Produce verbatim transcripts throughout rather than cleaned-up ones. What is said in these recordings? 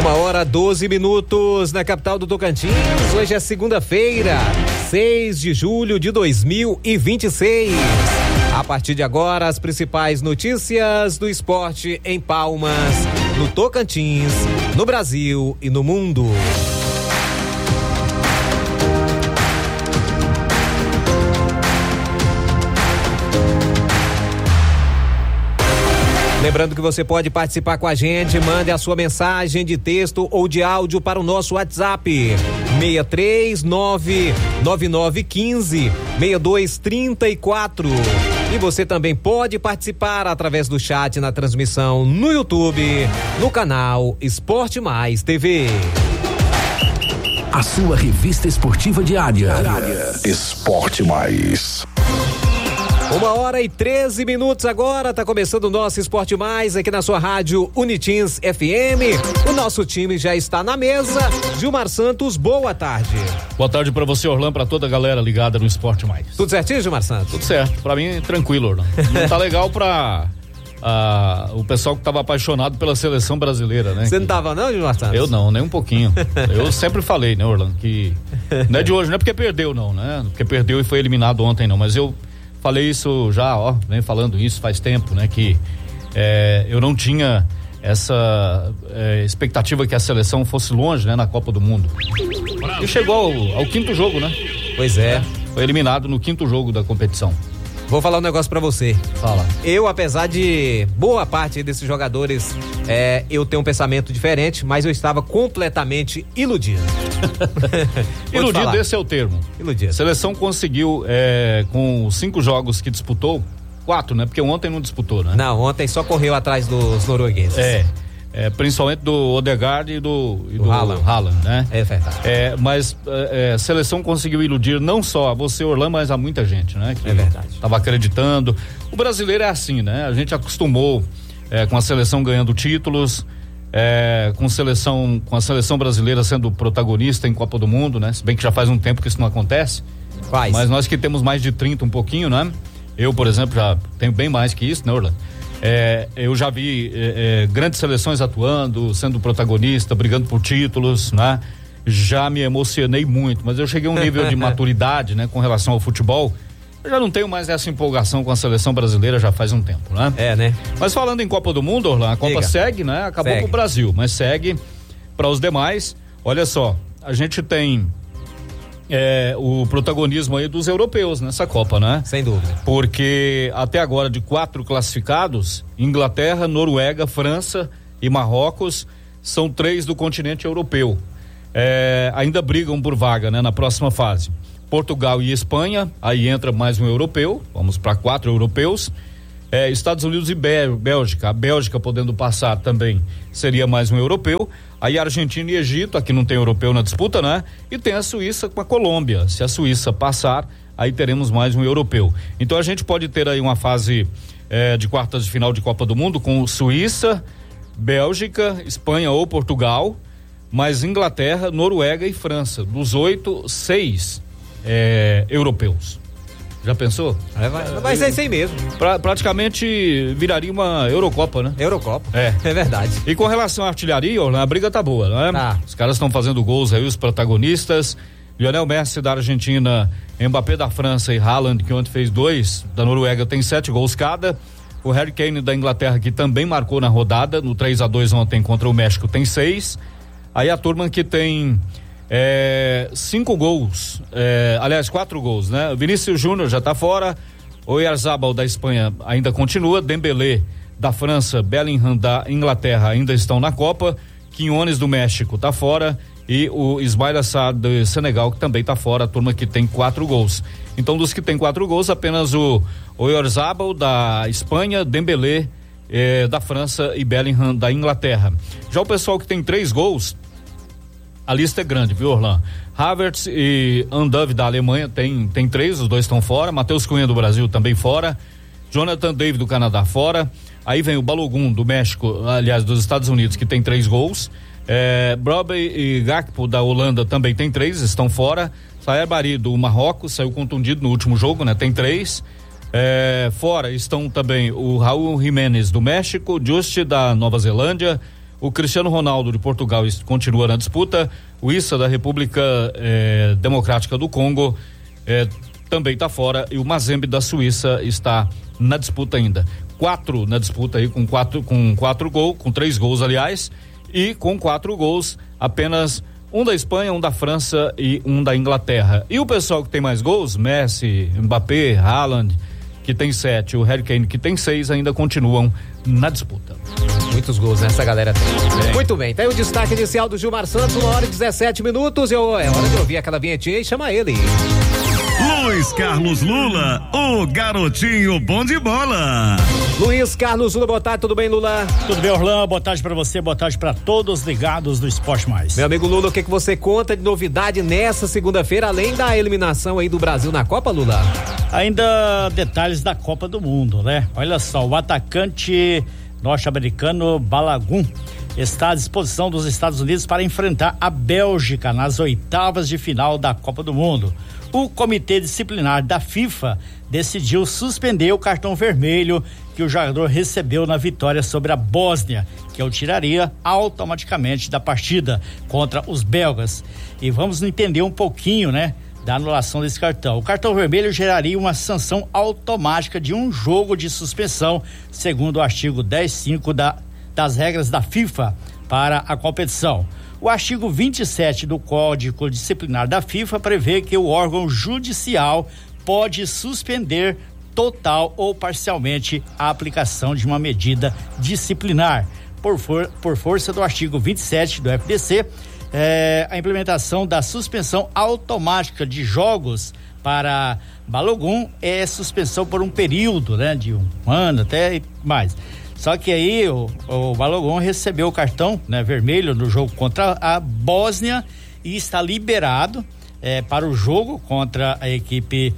Uma hora, doze minutos na capital do Tocantins. Hoje é segunda-feira, seis de julho de dois mil e vinte e seis. A partir de agora, as principais notícias do esporte em Palmas, no Tocantins, no Brasil e no mundo. Lembrando que você pode participar com a gente, mande a sua mensagem de texto ou de áudio para o nosso WhatsApp seis três nove nove nove um cinco seis dois três quatro. E você também pode participar através do chat na transmissão no YouTube, no canal Esporte Mais T V. A sua revista esportiva diária. Esporte Mais. Uma hora e treze minutos agora, tá começando o nosso Esporte Mais aqui na sua rádio Unitins F M. O nosso time já está na mesa. Gilmar Santos, boa tarde. Boa tarde pra você, Orlando, pra toda a galera ligada no Esporte Mais. Tudo certinho, Gilmar Santos? Tudo certo, pra mim tranquilo, Orlando. Não tá legal pra ah, o pessoal que tava apaixonado pela seleção brasileira, né? Você não tava não, Gilmar Santos? Eu não, nem um pouquinho. Eu sempre falei, né, Orlando, que não é de hoje, não é porque perdeu não, né? Porque perdeu e foi eliminado ontem não, mas eu falei isso já, ó, vem falando isso faz tempo, né? Que é, eu não tinha essa é, expectativa que a seleção fosse longe, né? Na Copa do Mundo. E chegou ao, ao quinto jogo, né? Pois é. Foi eliminado no quinto jogo da competição. Vou falar um negócio pra você. Fala. Eu, apesar de boa parte desses jogadores, é, eu tenho um pensamento diferente, mas eu estava completamente iludido. Iludido, esse é o termo. Iludido. A seleção conseguiu, é, com os cinco jogos que disputou, quatro, né? Porque ontem não disputou, né? Não, ontem só correu atrás dos noruegueses. É. É, principalmente do Odegaard e do, e do, do Haaland. Haaland, né? É verdade. É, mas é, a seleção conseguiu iludir não só a você, Orlando, mas a muita gente, né? Que é verdade. Tava acreditando. O brasileiro é assim, né? A gente acostumou é, com a seleção ganhando títulos, é, com seleção, com a seleção brasileira sendo protagonista em Copa do Mundo, né? Se bem que já faz um tempo que isso não acontece. Faz. Mas nós que temos mais de trinta um pouquinho, né? Eu, por exemplo, já tenho bem mais que isso, né, Orlando? É, eu já vi é, é, grandes seleções atuando, sendo protagonista, brigando por títulos, né? Já me emocionei muito, mas eu cheguei a um nível de maturidade, né? Com relação ao futebol, eu já não tenho mais essa empolgação com a seleção brasileira já faz um tempo, né? É, né? Mas falando em Copa do Mundo, Orlando, a Copa Diga. segue, né? Acabou segue. com o Brasil, mas segue para os demais. Olha só, a gente tem É, o protagonismo aí dos europeus nessa Copa, né? Sem dúvida. Porque até agora de quatro classificados, Inglaterra, Noruega, França e Marrocos são três do continente europeu. É, ainda brigam por vaga, né? Na próxima fase. Portugal e Espanha, aí entra mais um europeu, vamos para quatro europeus. É, Estados Unidos e Bélgica, a Bélgica podendo passar também seria mais um europeu. Aí Argentina e Egito, aqui não tem europeu na disputa, né? E tem a Suíça com a Colômbia. Se a Suíça passar, aí teremos mais um europeu. Então a gente pode ter aí uma fase eh, de quartas de final de Copa do Mundo com Suíça, Bélgica, Espanha ou Portugal, mais Inglaterra, Noruega e França. Dos oito, seis eh, europeus. Já pensou? É, vai, vai ser isso aí mesmo. Pra, praticamente viraria uma Eurocopa, né? Eurocopa. É. É verdade. E com relação à artilharia, a briga tá boa, né? Tá. Os caras estão fazendo gols aí, os protagonistas. Lionel Messi da Argentina, Mbappé da França e Haaland, que ontem fez dois, da Noruega tem sete gols cada. O Harry Kane da Inglaterra, que também marcou na rodada, no três a dois ontem contra o México, tem seis. Aí a turma que tem É, cinco gols, é, aliás, quatro gols, né? Vinícius Júnior já tá fora, Oyarzabal da Espanha ainda continua, Dembélé da França, Bellingham da Inglaterra ainda estão na Copa, Quiñones do México tá fora e o Ismail Assar do Senegal que também tá fora, a turma que tem quatro gols. Então, dos que tem quatro gols, apenas o Oyarzabal da Espanha, Dembélé eh, da França e Bellingham da Inglaterra. Já o pessoal que tem três gols, a lista é grande, viu, Orlando? Havertz e Andove da Alemanha tem, tem três, os dois estão fora. Matheus Cunha do Brasil também fora. Jonathan David do Canadá fora. Aí vem o Balogun do México, aliás, dos Estados Unidos, que tem três gols. É, Brobbey e Gakpo da Holanda também tem três, estão fora. Saer Bari do Marrocos, saiu contundido no último jogo, né? Tem três. É, fora estão também o Raul Jiménez do México, Just da Nova Zelândia, O Cristiano Ronaldo de Portugal continua na disputa. O Issa da República eh, Democrática do Congo eh, também está fora. E o Mazembe da Suíça está na disputa ainda. Quatro na disputa aí com quatro, com quatro gols, com três gols, aliás, e com quatro gols, apenas um da Espanha, um da França e um da Inglaterra. E o pessoal que tem mais gols, Messi, Mbappé, Haaland, que tem sete, o Harry Kane, que tem seis, ainda continuam na disputa. Muitos gols nessa galera tem. Bem. Muito bem, tem o destaque inicial do Gilmar Santos, uma hora e dezessete minutos. Eu, é hora de ouvir aquela vinhetinha e chama ele. Luiz Carlos Lula, o garotinho bom de bola. Luiz Carlos Lula, boa tarde, tudo bem, Lula? Tudo bem, Orlando, boa tarde pra você, boa tarde pra todos ligados do Esporte Mais. Meu amigo Lula, o que que você conta de novidade nessa segunda-feira, além da eliminação aí do Brasil na Copa, Lula? Ainda detalhes da Copa do Mundo, né? Olha só, o atacante norte-americano Balogun está à disposição dos Estados Unidos para enfrentar a Bélgica nas oitavas de final da Copa do Mundo. O Comitê Disciplinar da FIFA decidiu suspender o cartão vermelho que o jogador recebeu na vitória sobre a Bósnia, que o tiraria automaticamente da partida contra os belgas. E vamos entender um pouquinho, né, da anulação desse cartão. O cartão vermelho geraria uma sanção automática de um jogo de suspensão, segundo o artigo dez ponto cinco da, das regras da FIFA para a competição. O artigo vinte e sete do Código Disciplinar da FIFA prevê que o órgão judicial pode suspender total ou parcialmente a aplicação de uma medida disciplinar. Por, for, por força do artigo vinte e sete do F D C, eh, a implementação da suspensão automática de jogos para Balogun é suspensão por um período, né, de um ano até mais. Só que aí o, o Balogun recebeu o cartão, né, vermelho no jogo contra a Bósnia e está liberado eh, para o jogo contra a equipe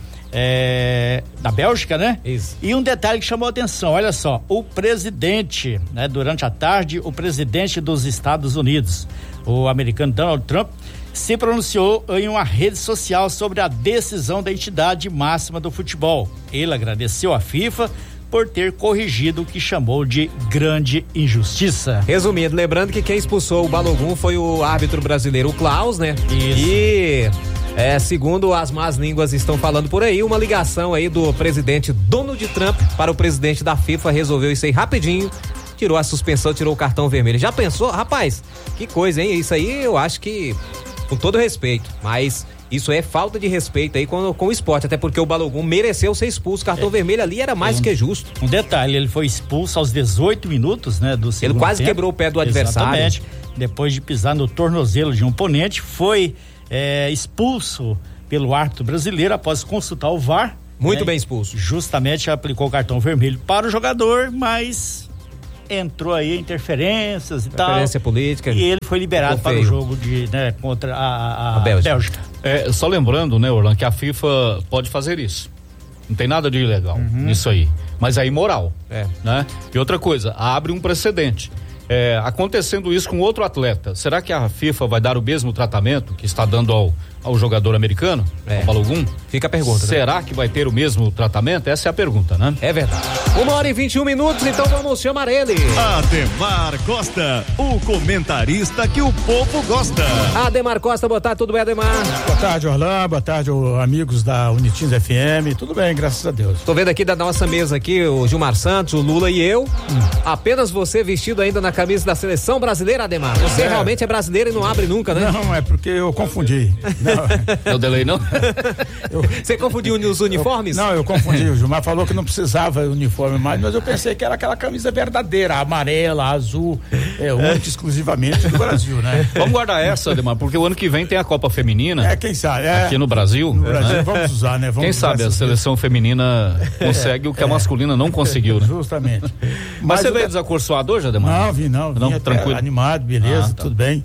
eh, da Bélgica, né? Isso. E um detalhe que chamou a atenção, olha só, o presidente, né, durante a tarde, o presidente dos Estados Unidos, o americano Donald Trump, se pronunciou em uma rede social sobre a decisão da entidade máxima do futebol. Ele agradeceu à FIFA por ter corrigido o que chamou de grande injustiça. Resumindo, lembrando que quem expulsou o Balogun foi o árbitro brasileiro, o Klaus, né? Isso. E, é, segundo as más línguas estão falando por aí, uma ligação aí do presidente Donald Trump para o presidente da FIFA resolveu isso aí rapidinho, tirou a suspensão, tirou o cartão vermelho. Já pensou? Rapaz, que coisa, hein? Isso aí eu acho que, com todo respeito, mas isso é falta de respeito aí com, com o esporte, até porque o Balogun mereceu ser expulso, o cartão é. vermelho ali era mais um, que justo. Um detalhe, ele foi expulso aos dezoito minutos, né, do segundo Ele quase tempo. quebrou o pé do adversário. Exatamente, depois de pisar no tornozelo de um oponente, foi é, expulso pelo árbitro brasileiro após consultar o V A R. Muito né, bem expulso. Justamente aplicou o cartão vermelho para o jogador, mas entrou aí interferências e tal. Interferência política. E ele foi liberado para o jogo de, né, contra a, a, a Bélgica. Bélgica. É, só lembrando, né, Orlando, que a FIFA pode fazer isso. Não tem nada de ilegal uhum. nisso aí. Mas é imoral. É. Né? E outra coisa, abre um precedente. É, acontecendo isso com outro atleta, será que a FIFA vai dar o mesmo tratamento que está dando ao, ao jogador americano, é. ao Balogun? Fica a pergunta. Será né? que vai ter o mesmo tratamento? Essa é a pergunta, né? É verdade. Uma hora e vinte e um minutos, então vamos chamar ele. Ademar Costa, o comentarista que o povo gosta. Ademar Costa, boa tarde, tudo bem, Ademar? Boa tarde, Orlando, boa tarde, amigos da Unitins F M, tudo bem, graças a Deus. Tô vendo aqui da nossa mesa aqui, o Gilmar Santos, o Lula e eu, hum. apenas você vestido ainda na camisa da seleção brasileira, Ademar. Você é. realmente é brasileiro e não abre nunca, né? Não, é porque eu confundi. Não delay, não? Eu, você confundiu os uniformes? Eu, não, eu confundi, o Gilmar falou que não precisava uniforme mais, mas eu pensei que era aquela camisa verdadeira, amarela, azul, é, única, exclusivamente do Brasil, né? Vamos guardar essa, Ademar, porque o ano que vem tem a Copa Feminina. É, quem sabe. É, aqui no Brasil. No Brasil, né? vamos usar, né? Vamos quem usar sabe a seleção vezes. feminina consegue é, o que a masculina não conseguiu, né? Justamente. Mas, mas você veio desacorçoado hoje, Ademar? Não, vi não. Não, tranquilo. Animado, beleza, ah, tá. tudo bem.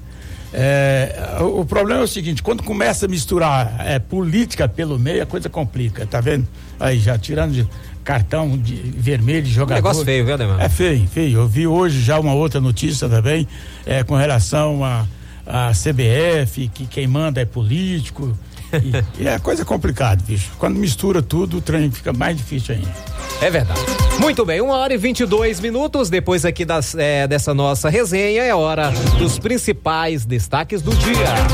É, o, o problema é o seguinte, quando começa a misturar é, política pelo meio, a coisa complica, tá vendo? Aí já tirando de cartão de vermelho de jogador. Um negócio feio, viu, Ademar? É feio, feio. Eu vi hoje já uma outra notícia também, é, com relação a, a C B F, que quem manda é político. E, e é coisa complicada, bicho. Quando mistura tudo, o trem fica mais difícil ainda. É verdade. Muito bem, uma hora e vinte e dois minutos. Depois aqui das, é, dessa nossa resenha, é hora dos principais destaques do dia.